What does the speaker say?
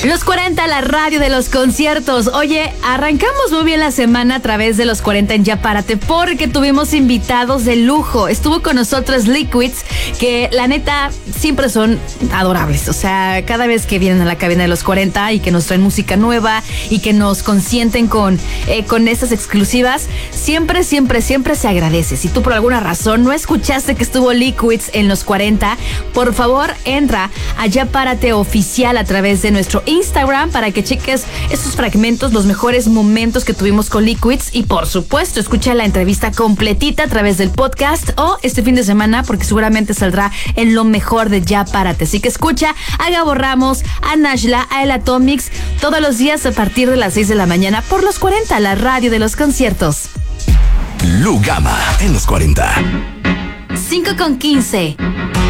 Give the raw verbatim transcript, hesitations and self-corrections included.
Los cuarenta, la radio de los conciertos. Oye, arrancamos muy bien la semana a través de los cuarenta en Ya Párate porque tuvimos invitados de lujo. Estuvo con nosotros Liquids, que la neta siempre son adorables. O sea, cada vez que vienen a la cabina de los cuarenta y que nos traen música nueva y que nos consienten con, eh, con estas exclusivas, siempre, siempre, siempre se agradece. Si tú por alguna razón no escuchaste que estuvo Liquids en los cuarenta, por favor entra a Ya Párate Oficial a través de nuestro Instagram para que cheques estos fragmentos, los mejores momentos que tuvimos con Liquids, y por supuesto escucha la entrevista completita a través del podcast o este fin de semana porque seguramente saldrá en lo mejor de Ya Párate. Así que escucha a Gabo Ramos, a Nashla, a El Atomics todos los días a partir de las seis de la mañana por los cuarenta, la radio de los conciertos. Lugama en los cuarenta. cinco con quince.